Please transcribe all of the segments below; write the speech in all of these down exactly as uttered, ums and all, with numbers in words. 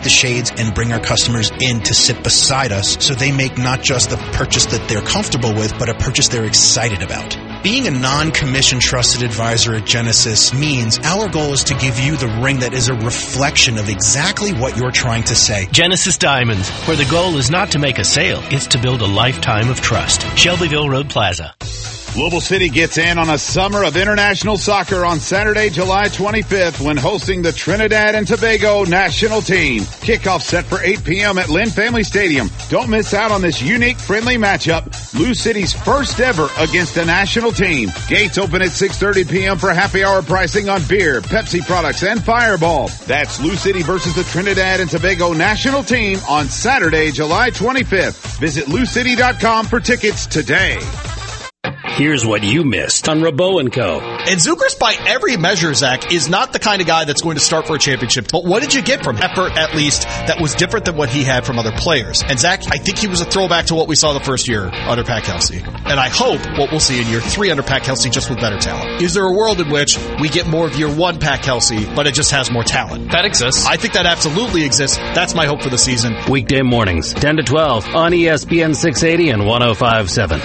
the shades and bring our customers in to sit beside us so they make not just the purchase that they're comfortable with, but a purchase they're excited about. Being a non-commission trusted advisor at Genesis means our goal is to give you the ring that is a reflection of exactly what you're trying to say. Genesis Diamonds, where the goal is not to make a sale, it's to build a lifetime of trust. Shelbyville Road Plaza. Louisville City gets in on a summer of international soccer on Saturday, July twenty-fifth when hosting the Trinidad and Tobago national team. Kickoff set for eight p.m. at Lynn Family Stadium. Don't miss out on this unique, friendly matchup. Lou City's first ever against a national team. Gates open at six thirty p.m. for happy hour pricing on beer, Pepsi products, and Fireball. That's Lou City versus the Trinidad and Tobago national team on Saturday, July twenty-fifth. Visit lou city dot com for tickets today. Here's what you missed on Rabot and Co. And Zucker's, by every measure, Zach, is not the kind of guy that's going to start for a championship. But what did you get from effort, at least, that was different than what he had from other players? And Zach, I think he was a throwback to what we saw the first year under Pat Kelsey. And I hope what we'll see in year three under Pat Kelsey, just with better talent. Is there a world in which we get more of year one Pat Kelsey, but it just has more talent? That exists. I think that absolutely exists. That's my hope for the season. Weekday mornings, ten to twelve on E S P N six eighty and one oh five point seven.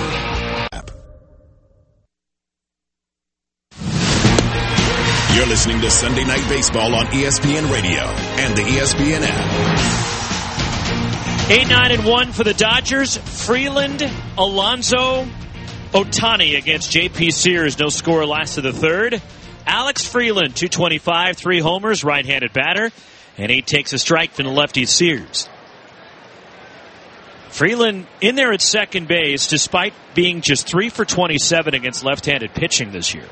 You're listening to Sunday Night Baseball on E S P N Radio and the E S P N app. eight nine and one for the Dodgers. Freeland, Alonso, Ohtani against J P Sears. No score last of the third. Alex Freeland, two twenty-five, three homers, right-handed batter, and he takes a strike from the lefty Sears. Freeland in there at second base despite being just three for twenty-seven against left-handed pitching this year.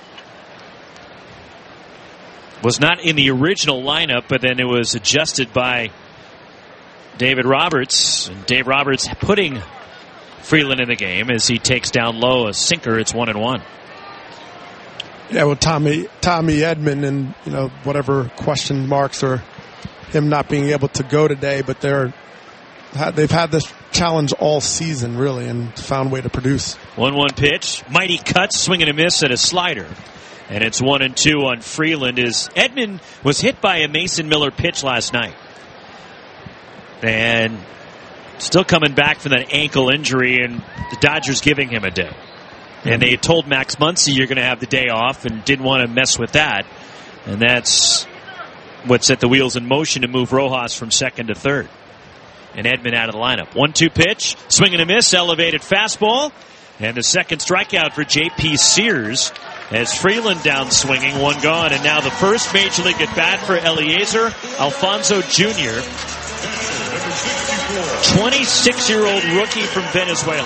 Was not in the original lineup, but then it was adjusted by David Roberts. And Dave Roberts putting Freeland in the game as he takes down low a sinker. It's one and one. Yeah, well, Tommy Tommy Edman and, you know, whatever question marks or him not being able to go today, but they're they've had this challenge all season, really, and found a way to produce. one one pitch. Mighty cuts, swing and a miss at a slider. And it's one and two on Freeland. As Edman was hit by a Mason Miller pitch last night. And still coming back from that ankle injury, and the Dodgers giving him a day. And they had told Max Muncy you're going to have the day off and didn't want to mess with that. And that's what set the wheels in motion to move Rojas from second to third. And Edman out of the lineup. one two pitch, swing and a miss, elevated fastball. And the second strikeout for J P Sears. As Freeland down swinging, one gone, and now the first major league at bat for Eliezer Alfonso Junior twenty-six-year-old rookie from Venezuela.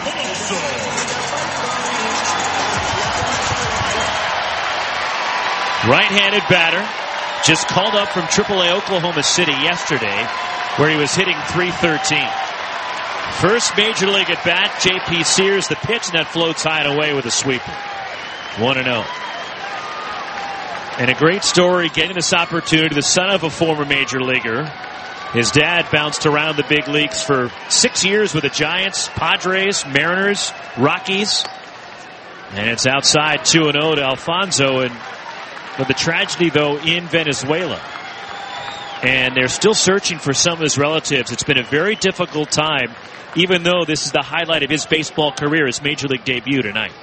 Right-handed batter, just called up from triple A Oklahoma City yesterday, where he was hitting three thirteen. First major league at bat, J P Sears, the pitch, and that floats high and away with a sweeper. one and oh. And a great story getting this opportunity. The son of a former major leaguer. His dad bounced around the big leagues for six years with the Giants, Padres, Mariners, Rockies. And it's outside two and oh to Alfonso. And but the tragedy, though, in Venezuela. And they're still searching for some of his relatives. It's been a very difficult time, even though this is the highlight of his baseball career, his major league debut tonight.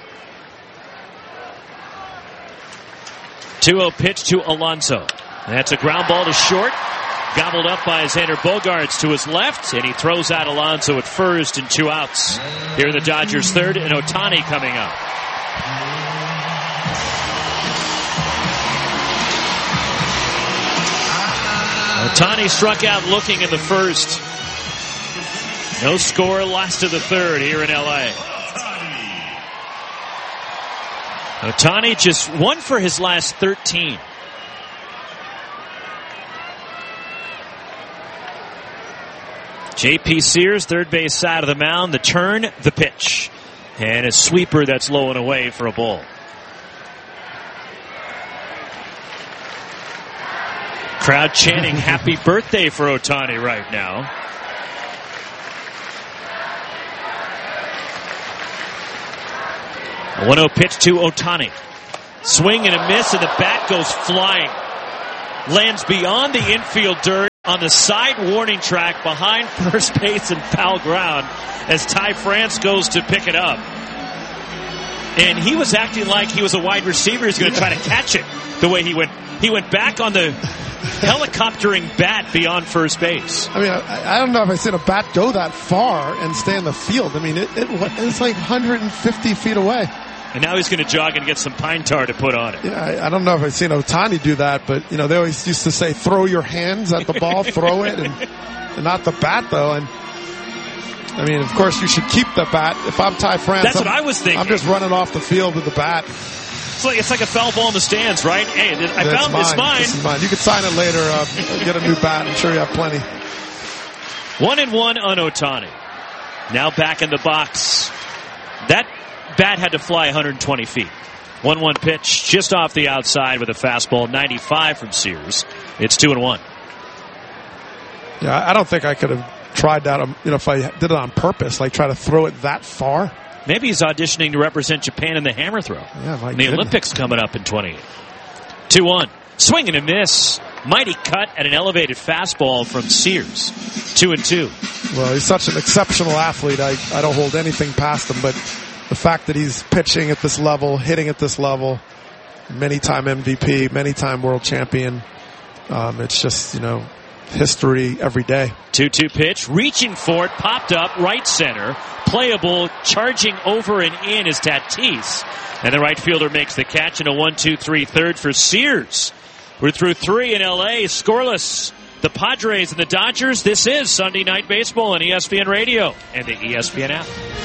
two oh pitch to Alonso. That's a ground ball to short. Gobbled up by Xander Bogaerts to his left, and he throws out Alonso at first and two outs. Here are the Dodgers third, and Ohtani coming up. Ohtani struck out looking in the first. No score, last of the third here in L A. Ohtani just one for his last thirteen. J P Sears, third base side of the mound. The turn, the pitch. And a sweeper that's low and away for a ball. Crowd chanting happy birthday for Ohtani right now. A one oh pitch to Ohtani. Swing and a miss, and the bat goes flying. Lands beyond the infield dirt on the side warning track behind first base and foul ground as Ty France goes to pick it up. And he was acting like he was a wide receiver. He's going to try to catch it the way he went. He went back on the helicoptering bat beyond first base. I mean, I, I don't know if I've seen a bat go that far and stay in the field. I mean, it, it it's like one hundred fifty feet away. And now he's going to jog and get some pine tar to put on it. Yeah, I, I don't know if I've seen Ohtani do that, but, you know, they always used to say, throw your hands at the ball, throw it, and, and not the bat, though. And I mean, of course, you should keep the bat. If I'm Ty France, that's I'm, what I was thinking. I'm just running off the field with the bat. It's like, it's like a foul ball in the stands, right? Hey, I That's found mine. it's mine. This is mine. You can sign it later. Uh, get a new bat. I'm sure you have plenty. One and one on Ohtani. Now back in the box. That bat had to fly one hundred twenty feet. one one pitch just off the outside with a fastball, ninety-five from Sears. It's two and one. Yeah, I don't think I could have tried that. Um, you know, if I did it on purpose, like try to throw it that far. Maybe he's auditioning to represent Japan in the hammer throw. Yeah, my the goodness. Olympics coming up in twenty-eight. two one. Swing and a miss. Mighty cut at an elevated fastball from Sears. Two and two. Well, he's such an exceptional athlete. I, I don't hold anything past him, but the fact that he's pitching at this level, hitting at this level, many-time M V P, many-time world champion, um, it's just, you know, history every day. two two pitch, reaching for it, popped up, right center, playable, charging over and in is Tatis. And the right fielder makes the catch in a one two three third for Sears. We're through three in L A, scoreless. The Padres and the Dodgers. This is Sunday Night Baseball on E S P N Radio and the E S P N app.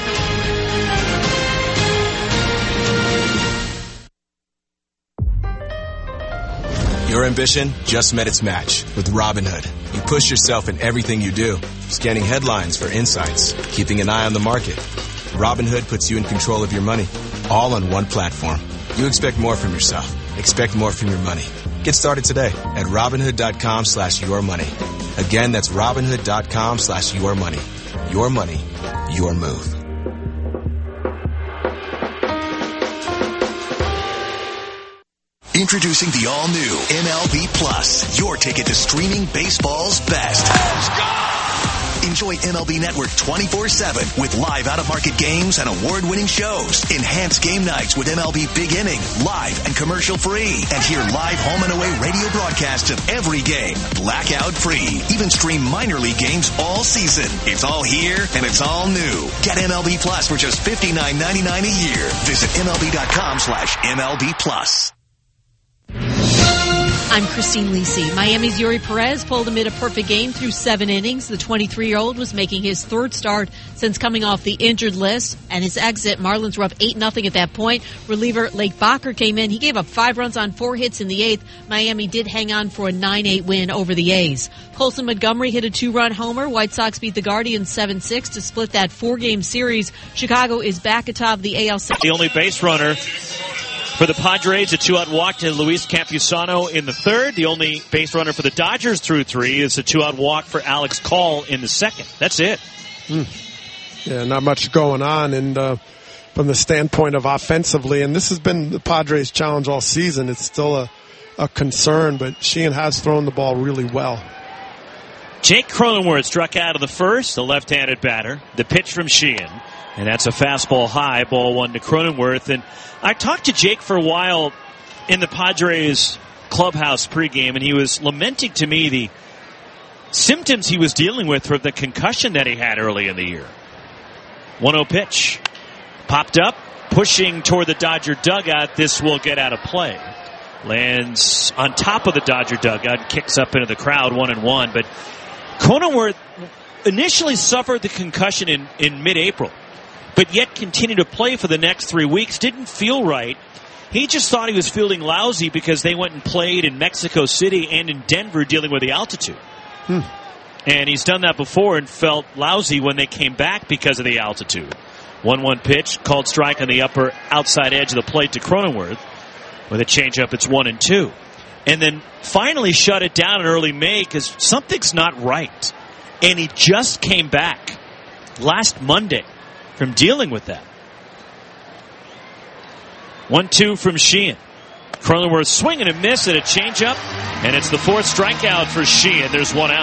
Your ambition just met its match with Robinhood. You push yourself in everything you do, scanning headlines for insights, keeping an eye on the market. Robinhood puts you in control of your money, all on one platform. You expect more from yourself. Expect more from your money. Get started today at Robinhood.com slash your money. Again, that's Robinhood.com slash your money. Your money, your move. Introducing the all-new M L B Plus, your ticket to streaming baseball's best. Let's go! Enjoy M L B Network twenty-four seven with live out-of-market games and award-winning shows. Enhance game nights with M L B Big Inning, live and commercial-free. And hear live home and away radio broadcasts of every game, blackout-free. Even stream minor league games all season. It's all here and it's all new. Get M L B Plus for just fifty-nine ninety-nine a year. Visit MLB.com slash MLB Plus. I'm Christine Lisi. Miami's Yuri Perez pulled amid a perfect game through seven innings. The twenty-three-year-old was making his third start since coming off the injured list. And his exit, Marlins were up eight nothing at that point. Reliever Lake Bacher came in. He gave up five runs on four hits in the eighth. Miami did hang on for a nine eight win over the A's. Colson Montgomery hit a two-run homer. White Sox beat the Guardians seven six to split that four-game series. Chicago is back atop the A L Central. The only base runner for the Padres, a two-out walk to Luis Campusano in the third. The only base runner for the Dodgers through three is a two-out walk for Alex Call in the second. That's it. Mm. Yeah, not much going on. And uh, from the standpoint of offensively, and this has been the Padres' challenge all season, it's still a, a concern, but Sheehan has thrown the ball really well. Jake Cronenworth struck out of the first, the left-handed batter. The pitch from Sheehan. And that's a fastball high, ball one to Cronenworth. And I talked to Jake for a while in the Padres clubhouse pregame, and he was lamenting to me the symptoms he was dealing with from the concussion that he had early in the year. one oh pitch. Popped up, pushing toward the Dodger dugout. This will get out of play. Lands on top of the Dodger dugout, kicks up into the crowd, one and one. But Cronenworth initially suffered the concussion in, in mid-April, but yet continued to play for the next three weeks. Didn't feel right. He just thought he was feeling lousy because they went and played in Mexico City and in Denver dealing with the altitude. Hmm. And he's done that before and felt lousy when they came back because of the altitude. one one pitch, called strike on the upper outside edge of the plate to Cronenworth. With a changeup, it's one and two. And then finally shut it down in early May because something's not right. And he just came back last Monday from dealing with that. one two from Sheehan. Cronenworth swinging and miss at a changeup, and it's the fourth strikeout for Sheehan. There's one out.